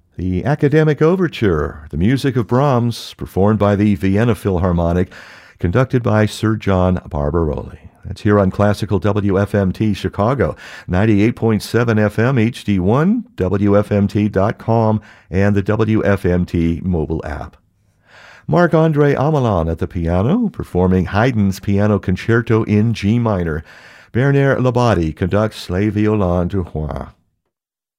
The Academic Overture, the music of Brahms, performed by the Vienna Philharmonic, conducted by Sir John Barbaroli. That's here on Classical WFMT Chicago, 98.7 FM HD1, WFMT.com, and the WFMT mobile app. Marc-André Amelin at the piano, performing Haydn's Piano Concerto in G minor. Bernard Labadie conducts Les Violons du Roi.